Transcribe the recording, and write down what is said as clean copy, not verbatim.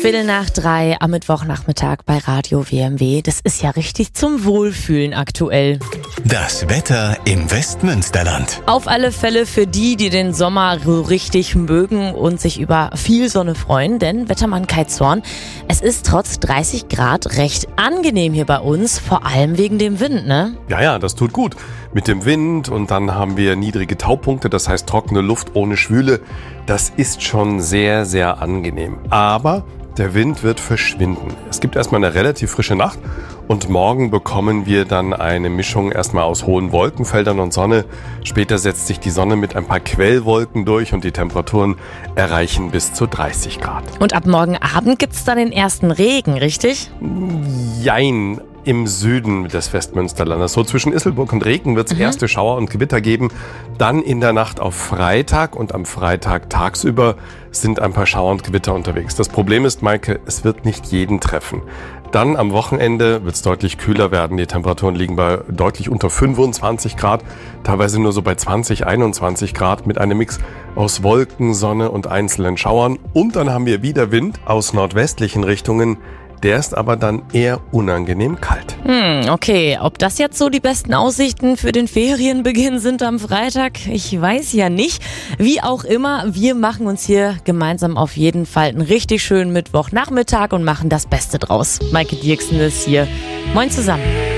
2:15 am Mittwochnachmittag bei Radio WMW. Das ist ja richtig zum Wohlfühlen aktuell. Das Wetter im Westmünsterland. Auf alle Fälle für die den Sommer so richtig mögen und sich über viel Sonne freuen, denn Wettermann Kai Zorn, es ist trotz 30 Grad recht angenehm hier bei uns, vor allem wegen dem Wind, ne? Ja, das tut gut. Mit dem Wind und dann haben wir niedrige Taupunkte, das heißt trockene Luft ohne Schwüle. Das ist schon sehr, sehr angenehm. Aber der Wind wird verschwinden. Es gibt erstmal eine relativ frische Nacht und morgen bekommen wir dann eine Mischung erstmal aus hohen Wolkenfeldern und Sonne. Später setzt sich die Sonne mit ein paar Quellwolken durch und die Temperaturen erreichen bis zu 30 Grad. Und ab morgen Abend gibt's dann den ersten Regen, richtig? Jein. Im Süden des Westmünsterlandes. So zwischen Isselburg und Reken wird es erste Schauer und Gewitter geben. Dann in der Nacht auf Freitag und am Freitag tagsüber sind ein paar Schauer und Gewitter unterwegs. Das Problem ist, Maike, es wird nicht jeden treffen. Dann am Wochenende wird es deutlich kühler werden. Die Temperaturen liegen bei deutlich unter 25 Grad, teilweise nur so bei 20, 21 Grad mit einem Mix aus Wolken, Sonne und einzelnen Schauern. Und dann haben wir wieder Wind aus nordwestlichen Richtungen. Der ist aber dann eher unangenehm kalt. Okay, ob das jetzt so die besten Aussichten für den Ferienbeginn sind am Freitag, ich weiß ja nicht. Wie auch immer, wir machen uns hier gemeinsam auf jeden Fall einen richtig schönen Mittwochnachmittag und machen das Beste draus. Maike Dirksen ist hier. Moin zusammen.